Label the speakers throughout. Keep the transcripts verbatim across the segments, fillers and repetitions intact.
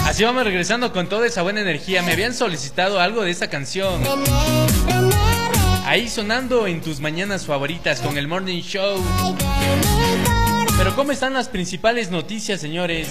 Speaker 1: Así vamos regresando con toda esa buena energía. Me habían solicitado algo de esa canción. Ahí sonando en tus mañanas favoritas con el Morning Show. Pero ¿cómo están las principales noticias, señores?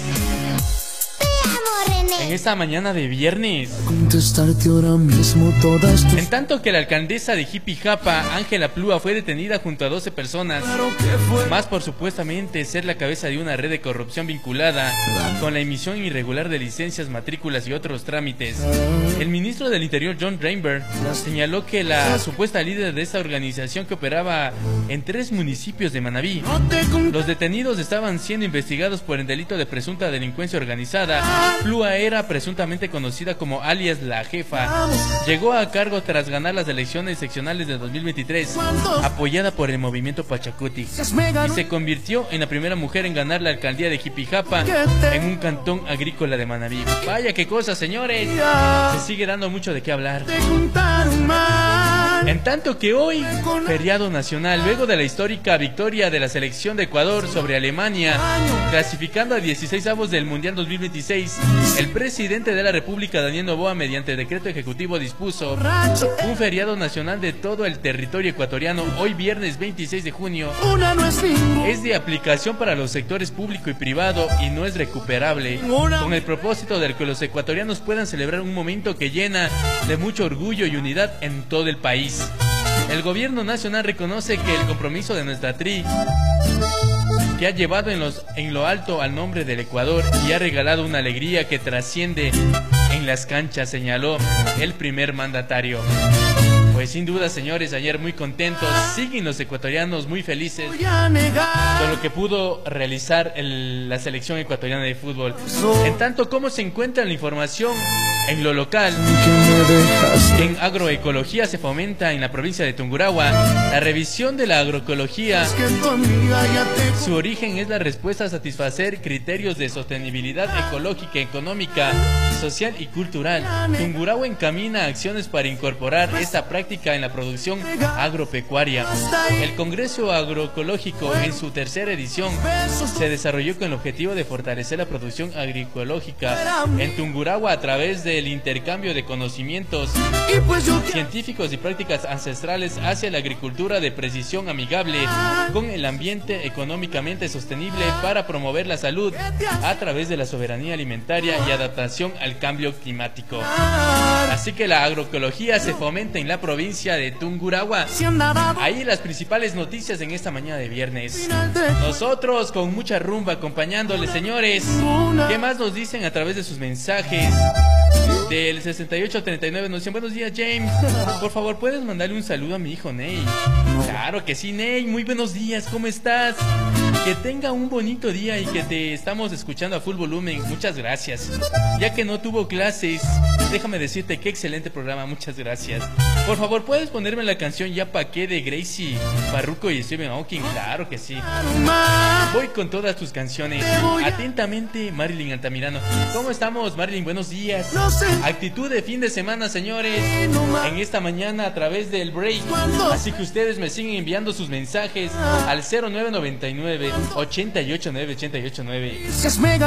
Speaker 1: En esta mañana de viernes.
Speaker 2: Ahora mismo todas tus...
Speaker 1: En tanto que la alcaldesa de Jipijapa, Ángela Plúa, fue detenida junto a doce personas, más por supuestamente ser la cabeza de una red de corrupción vinculada con la emisión irregular de licencias, matrículas y otros trámites. El ministro del Interior, John Rainbow, señaló que la supuesta líder de esta organización, que operaba en tres municipios de Manabí, los detenidos estaban siendo investigados por el delito de presunta delincuencia organizada. Plúa era presuntamente conocida como alias La Jefa. Llegó a cargo tras ganar las elecciones seccionales de dos mil veintitrés, apoyada por el movimiento Pachacuti, y se convirtió en la primera mujer en ganar la alcaldía de Jipijapa, en un cantón agrícola de Manabí. Vaya qué cosa, señores. Se sigue dando mucho de qué hablar. En tanto que hoy, feriado nacional, luego de la histórica victoria de la selección de Ecuador sobre Alemania, clasificando a dieciseisavos del Mundial dos mil veintiséis, el presidente de la República, Daniel Noboa, mediante decreto ejecutivo, dispuso un feriado nacional de todo el territorio ecuatoriano. Hoy viernes veintiséis de junio es de aplicación para los sectores público y privado y no es recuperable, con el propósito de que los ecuatorianos puedan celebrar un momento que llena de mucho orgullo y unidad en todo el país. El gobierno nacional reconoce que el compromiso de nuestra tri, que ha llevado en, los, en lo alto al nombre del Ecuador y ha regalado una alegría que trasciende en las canchas, señaló el primer mandatario. Pues sin duda, señores, ayer muy contentos, siguen los ecuatorianos muy felices con lo que pudo realizar el, la selección ecuatoriana de fútbol. En tanto, ¿cómo se encuentra la información en lo local? En agroecología se fomenta en la provincia de Tungurahua la revisión de la agroecología. Su origen es la respuesta a satisfacer criterios de sostenibilidad ecológica, económica, social y cultural. Tungurahua encamina acciones para incorporar esta práctica en la producción agropecuaria. El Congreso Agroecológico, en su tercera edición, se desarrolló con el objetivo de fortalecer la producción agroecológica en Tungurahua a través del intercambio de conocimientos científicos y prácticas ancestrales hacia la agricultura de precisión amigable con el ambiente, económicamente sostenible, para promover la salud a través de la soberanía alimentaria y adaptación al cambio climático. Así que la agroecología se fomenta en la provincia de Tungurahua. Ahí las principales noticias en esta mañana de viernes. Nosotros con mucha rumba acompañándoles, señores. ¿Qué más nos dicen a través de sus mensajes? Del sesenta y ocho treinta y nueve nos dicen: buenos días, James, por favor, ¿puedes mandarle un saludo a mi hijo Ney? Claro que sí, Ney, muy buenos días, ¿cómo estás? Que tenga un bonito día y que te estamos escuchando a full volumen. Muchas gracias. Ya que no tuvo clases, déjame decirte qué excelente programa, muchas gracias. Por favor, ¿puedes ponerme la canción Ya Pa' Qué de Gracie Barruco y Stephen Hawking? Claro que sí. Voy con todas tus canciones. Atentamente, Marilyn Altamirano. ¿Cómo estamos, Marilyn? Buenos días. Actitud de fin de semana, señores, en esta mañana a través del break. Así que ustedes me siguen enviando sus mensajes al cero nueve nueve nueve, ochenta y ocho nueve, ochenta y ocho nueve.